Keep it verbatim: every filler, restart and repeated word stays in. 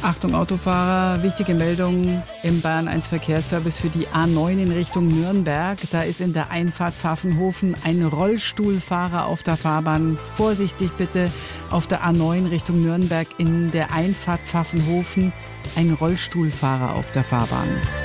Achtung Autofahrer, wichtige Meldung im Bayern eins Verkehrsservice für die A neun in Richtung Nürnberg. Da ist in der Einfahrt Pfaffenhofen ein Rollstuhlfahrer auf der Fahrbahn. Vorsichtig bitte auf der A neun Richtung Nürnberg in der Einfahrt Pfaffenhofen ein Rollstuhlfahrer auf der Fahrbahn.